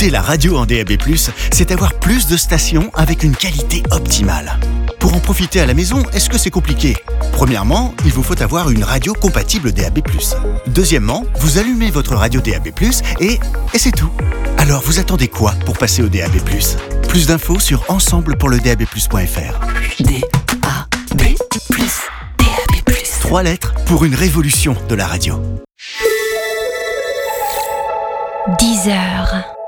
Écouter la radio en DAB+, c'est avoir plus de stations avec une qualité optimale. Pour en profiter à la maison, est-ce que c'est compliqué ? Premièrement, il vous faut avoir une radio compatible DAB+. Deuxièmement, vous allumez votre radio DAB+, et c'est tout. Alors, vous attendez quoi pour passer au DAB+? Plus d'infos sur ensemblepourledab+.fr. DAB+. 3 lettres pour une révolution de la radio. 10 heures.